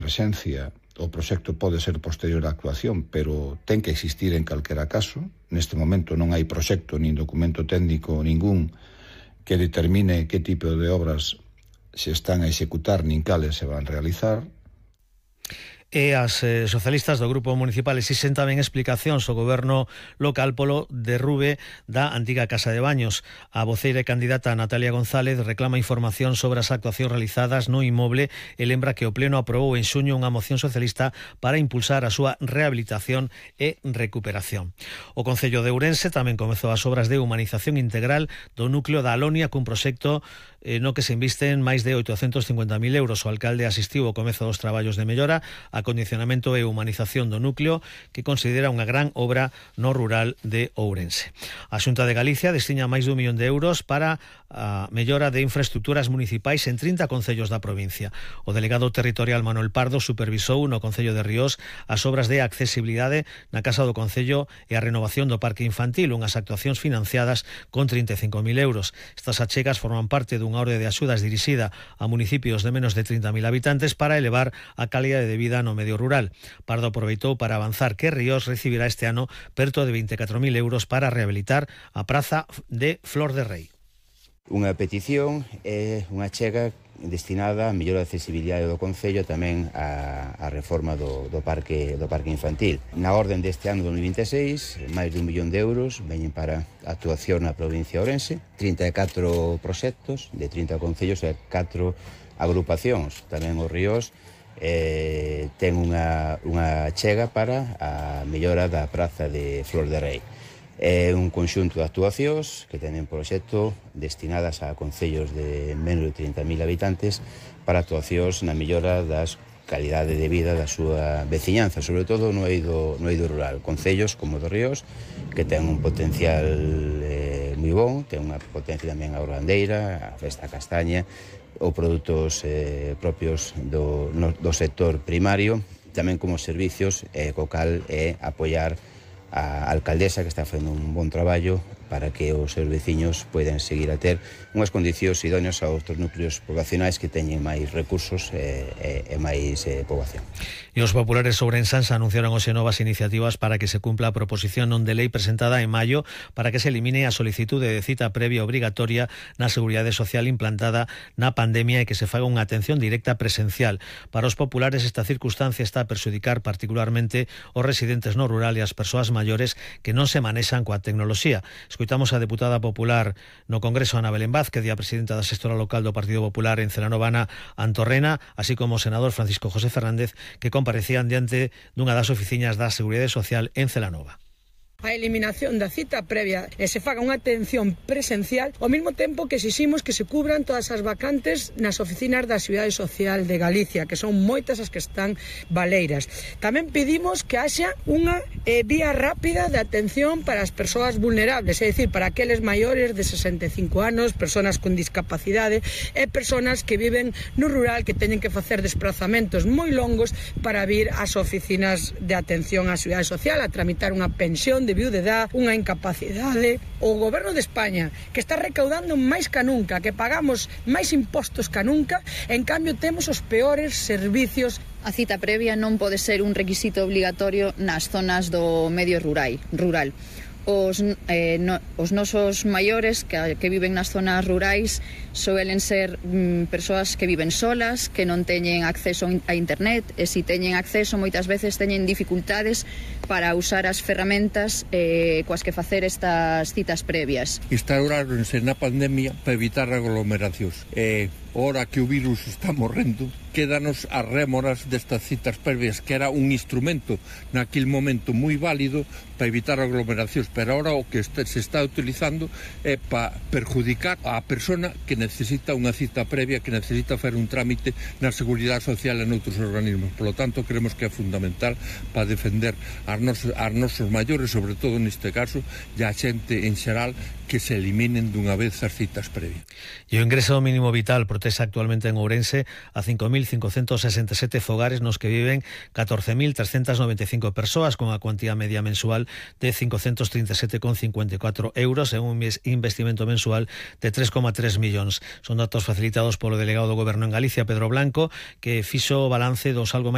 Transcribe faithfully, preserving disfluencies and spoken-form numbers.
presencia, o proxecto pode ser posterior á actuación, pero ten que existir en calquera caso. Neste momento non hai proxecto nin documento técnico ningún que determine que tipo de obras se están a executar nin cales se van a realizar. E as eh, socialistas do Grupo Municipal exixen tamén explicacións ao goberno local polo derrube da antiga Casa de Baños. A voceira e candidata Natalia González reclama información sobre as actuacións realizadas no inmoble e lembra que o Pleno aprobou en xuño unha moción socialista para impulsar a súa rehabilitación e recuperación. O Concello de Ourense tamén comezou as obras de humanización integral do núcleo da Alonia cun proxecto eh, no que se invisten máis de oitocentos cincuenta mil euros. O alcalde asistiu ao comezo dos traballos de mellora, acondicionamento e humanización do núcleo, que considera unha gran obra no rural de Ourense. A Xunta de Galicia destina máis dun millón de euros para a mellora de infraestructuras municipais en trinta concellos da provincia. O delegado territorial Manuel Pardo supervisou no Concello de Ríos as obras de accesibilidade na Casa do Concello e a renovación do parque infantil, unhas actuacións financiadas con trinta e cinco mil euros. Estas achegas forman parte dunha orde de axudas dirixida a municipios de menos de trinta mil habitantes para elevar a calidade de vida no medio rural. Pardo aproveitou para avanzar que Ríos recibirá este ano perto de veinticuatro mil euros para rehabilitar a praza de Flor de Rei. Unha petición é unha achega destinada a mellora de accesibilidade do Concello, tamén a, a reforma do, do, parque, do parque infantil. Na orden deste ano dos mil veintiséis, máis de un millón de euros veñen para actuación na provincia de Ourense, trinta e catro proxectos de trinta concellos e catro agrupacións. Tamén os Ríos eh, ten unha, unha chega para a mellora da praza de Flor de Rei. É un conxunto de actuacións que tenen proxecto destinadas a concellos de menos de trinta mil habitantes para actuacións na mellora das calidade de vida da súa veciñanza, sobre todo no eido, no eido rural. Concellos como os Ríos, que ten un potencial eh, moi bon, ten unha potencia tamén a Organdeira, a Festa Castaña, ou produtos eh, propios do, no, do sector primario, tamén como servicios, eh, co cal é apoiar a alcaldesa, que está facendo un bon traballo para que os seus veciños poden seguir a ter unhas condicións idóneas a outros núcleos poblacionais que teñen máis recursos e, e, e máis eh, poboación. E os populares ourensáns anunciaron hoxe novas iniciativas para que se cumpla a proposición non de lei presentada en maio para que se elimine a solicitude de cita previa obrigatoria na Seguridade Social implantada na pandemia e que se faga unha atención directa presencial. Para os populares esta circunstancia está a perxudicar particularmente os residentes no rural e as persoas maiores que non se manexan coa tecnoloxía. Escoitamos a deputada popular no Congreso, Ana Belén Vázquez, e a presidenta da Xestora Local do Partido Popular en Celanova, Ana Antorrena, así como o senador Francisco José Fernández, que comparecían diante dunha das oficinas da Seguridade Social en Celanova. A eliminación da cita previa e se faga unha atención presencial, ao mesmo tempo que exiximos que se cubran todas as vacantes nas oficinas da Seguridade Social de Galicia, que son moitas as que están baleiras. Tamén pedimos que haxa unha eh, vía rápida de atención para as persoas vulnerables, é dicir, para aqueles maiores de sesenta e cinco anos, persoas con discapacidade e persoas que viven no rural, que teñen que facer desplazamentos moi longos para vir ás oficinas de atención á Seguridade Social a tramitar unha pensión de de viudedade, unha incapacidade. O Goberno de España, que está recaudando máis ca nunca, que pagamos máis impostos ca nunca, en cambio temos os peores servicios. A cita previa non pode ser un requisito obligatorio nas zonas do medio rural. rural. Os, eh, no, os nosos maiores que, que viven nas zonas rurais suelen ser mm, persoas que viven solas, que non teñen acceso a internet, e se teñen acceso moitas veces teñen dificultades para usar as ferramentas eh, coas que facer estas citas previas. Instauráronse na pandemia para evitar aglomeracións. Eh, ora que o virus está morrendo, quédanos as rémoras destas citas previas, que era un instrumento naquele momento moi válido para evitar aglomeracións, pero ahora o que se está utilizando é para perjudicar a persona que necesita unha cita previa, que necesita facer un trámite na Seguridade Social e noutros organismos. Por lo tanto, creemos que é fundamental para defender as nosos, as nosos maiores, sobre todo neste caso, e a xente en xeral, que se eliminen dunha vez as citas previas. E o ingreso mínimo vital protese actualmente en Ourense a cinco mil cincocentos sesenta e sete fogares nos que viven catorce mil trescentas noventa e cinco persoas, con a cuantía media mensual de cincocentos trinta e sete con cincuenta e catro euros e un investimento mensual de tres coma tres millóns. Son datos facilitados polo delegado do Goberno en Galicia, Pedro Blanco, que fixo o balance dos algo máis